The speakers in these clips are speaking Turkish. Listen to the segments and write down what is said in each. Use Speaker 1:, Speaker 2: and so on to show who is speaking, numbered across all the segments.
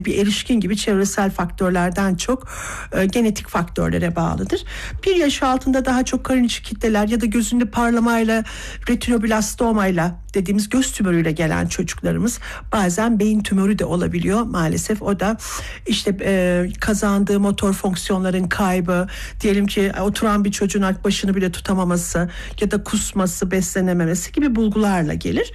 Speaker 1: bir erişkin gibi çevresel faktörlerden çok genetik faktörlere bağlıdır. 1 yaş altında daha çok karın içi kitleler ya da gözünde parlamayla, retinoblastomayla dediğimiz göz tümörüyle gelen çocuklarımız, bazen beyin tümörü de olabiliyor maalesef. O da işte kazandığı motor fonksiyonların kaybı, diyelim ki oturan bir çocuğun başını bile tutamaması ya da kusması, beslenememesi gibi bulgularla gelir.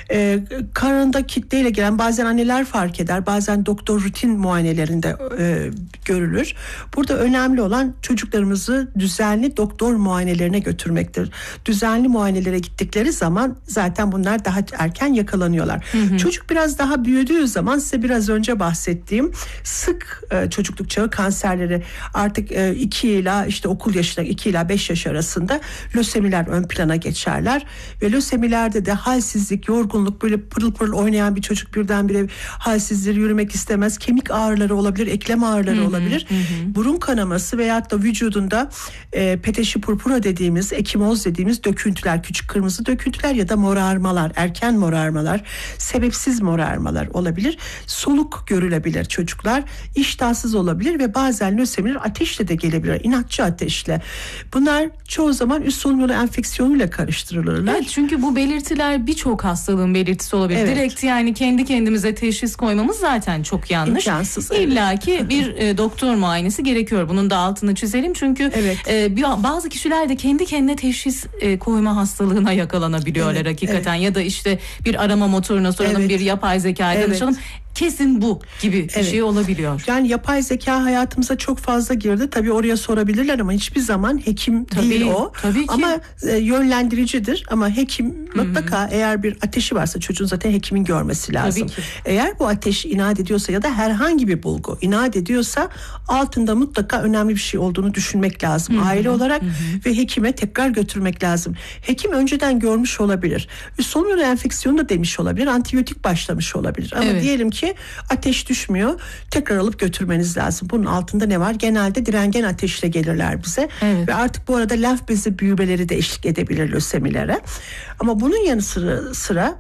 Speaker 1: Karında kitleyle gelen, bazen anneler fark eder, bazen doktor rutin muayenelerinde görülür. Burada önemli olan çocuklarımızı düzenli doktor muayenelerine götürmektir. Düzenli muayenelere gittikleri zaman zaten bunlar daha erken yakalanıyorlar. Çocuk biraz daha büyüdüğü zaman size biraz önce bahsettiğim sık çocukluk çağı kanserleri, artık 2 ila işte okul yaşına 2 ila 5 yaş arasında lösemiler ön plana geçerler ve lösemilerde de halsizlik, yorgunluk, böyle pırıl pırıl oynayan bir çocuk birdenbire halsizdir, yürümek istemez, kemik ağrıları olabilir, eklem ağrıları olabilir, burun kanaması veyahut da vücudunda peteşi purpura dediğimiz, ekimoz dediğimiz döküntüler, küçük kırmızı döküntüler ya da morarmalar, erken morarmalar, sebepsiz morarmalar olabilir. Soluk görülebilir çocuklar, iştahsız olabilir ve bazen lösemiler ateşle de gelebilir, inatçı ateşle. Bunlar çoğu zaman üst solunum yolu enfeksiyonuyla karıştırılırlar.
Speaker 2: Evet, çünkü bu belirtiler birçok hastalığın belirtisi olabilir. Evet. Direkt yani kendi kendimize teşhis koymamız zaten çok yanlış.
Speaker 1: İmkansız.
Speaker 2: İlla ki bir doktor muayenesi gerekiyor. Bunun da altını çizelim. Çünkü bazı kişiler de kendi kendine teşhis koyma hastalığına yakalanabiliyorlar hakikaten. Ya da işte bir arama motoruna soralım, bir yapay zekaya danışalım. Kesin bu gibi bir şey olabiliyor.
Speaker 1: Yani yapay zeka hayatımıza çok fazla girdi. Tabii oraya sorabilirler ama hiçbir zaman hekim değil o.
Speaker 2: Tabii ki.
Speaker 1: Ama yönlendiricidir. Ama hekim mutlaka, eğer bir ateşi varsa çocuğun zaten hekimin görmesi lazım. Eğer bu ateş inat ediyorsa ya da herhangi bir bulgu inat ediyorsa altında mutlaka önemli bir şey olduğunu düşünmek lazım. Aile olarak ve hekime tekrar götürmek lazım. Hekim önceden görmüş olabilir. Üst solunum yolu enfeksiyonu da demiş olabilir. Antibiyotik başlamış olabilir. Ama diyelim ki ateş düşmüyor, tekrar alıp götürmeniz lazım. Bunun altında ne var? Genelde direngen ateşle gelirler bize. Ve artık bu arada lenf bezi büyümeleri de eşlik edebilir lösemilere. Ama bunun yanı sıra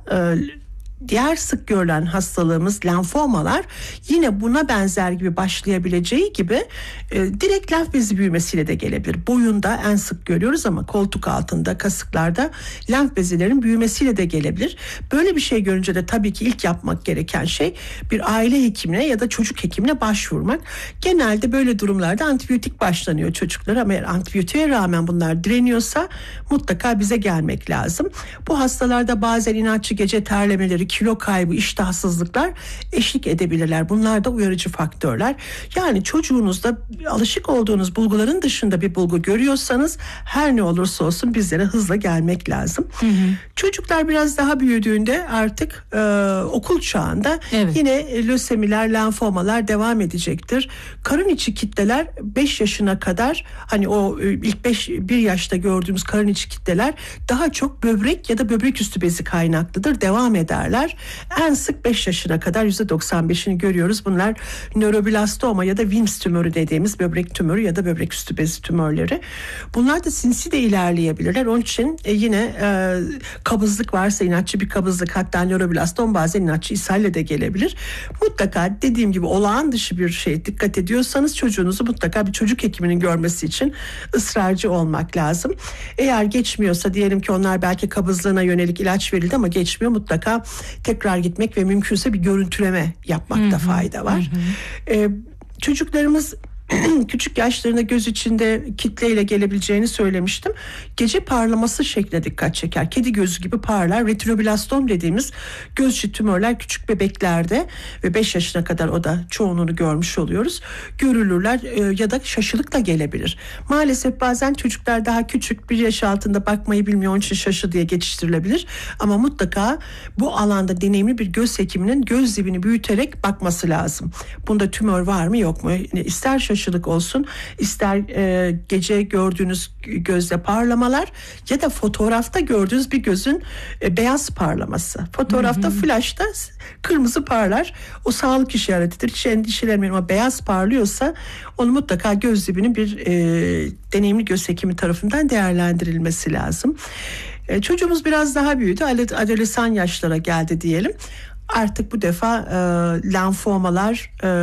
Speaker 1: diğer sık görülen hastalığımız lenfomalar yine buna benzer gibi başlayabileceği gibi direkt lenf bezi büyümesiyle de gelebilir. Boyunda en sık görüyoruz ama koltuk altında, kasıklarda lenf bezilerin büyümesiyle de gelebilir. Böyle bir şey görünce de tabii ki ilk yapmak gereken şey bir aile hekimine ya da çocuk hekimine başvurmak. Genelde böyle durumlarda antibiyotik başlanıyor çocuklara ama eğer antibiyotiğe rağmen bunlar direniyorsa mutlaka bize gelmek lazım. Bu hastalarda bazen inatçı gece terlemeleri, kilo kaybı, iştahsızlıklar eşlik edebilirler. Bunlar da uyarıcı faktörler. Yani çocuğunuzda alışık olduğunuz bulguların dışında bir bulgu görüyorsanız her ne olursa olsun bizlere hızla gelmek lazım. Çocuklar biraz daha büyüdüğünde artık okul çağında yine lösemiler, lenfomalar devam edecektir. Karın içi kitleler 5 yaşına kadar, hani o ilk 1 yaşta gördüğümüz karın içi kitleler daha çok böbrek ya da böbrek üstü bezi kaynaklıdır. Devam ederler. En sık 5 yaşına kadar %95'ini görüyoruz. Bunlar nöroblastoma ya da Wilms tümörü dediğimiz böbrek tümörü ya da böbrek üstü bezi tümörleri. Bunlar da sinsi de ilerleyebilirler. Onun için yine kabızlık varsa, inatçı bir kabızlık, hatta nöroblastom bazen inatçı ishalle de gelebilir. Mutlaka dediğim gibi olağan dışı bir şey dikkat ediyorsanız çocuğunuzu mutlaka bir çocuk hekiminin görmesi için ısrarcı olmak lazım. Eğer geçmiyorsa, diyelim ki onlar belki kabızlığına yönelik ilaç verildi ama geçmiyor, mutlaka tekrar gitmek ve mümkünse bir görüntüleme yapmakta fayda var. Çocuklarımız küçük yaşlarında göz içinde kitleyle gelebileceğini söylemiştim. Gece parlaması şekline dikkat çeker. Kedi gözü gibi parlar. Retinoblastom dediğimiz göz içi tümörler küçük bebeklerde ve 5 yaşına kadar o da çoğunluğunu görmüş oluyoruz. Görülürler ya da şaşılık da gelebilir. Maalesef bazen çocuklar daha küçük, 1 yaş altında bakmayı bilmiyor, onun için şaşı diye geçiştirilebilir. Ama mutlaka bu alanda deneyimli bir göz hekiminin göz dibini büyüterek bakması lazım. Bunda tümör var mı yok mu? İster şaşılık olsun, ister gece gördüğünüz gözde parlamalar ya da fotoğrafta gördüğünüz bir gözün beyaz parlaması. Fotoğrafta flashta kırmızı parlar. O sağlık işaretidir. Hiç endişelenmeyin ama beyaz parlıyorsa onu mutlaka göz dibinin bir deneyimli göz hekimi tarafından değerlendirilmesi lazım. Çocuğumuz biraz daha büyüdü. Adolesan yaşlara geldi diyelim. artık bu defa lenfomalar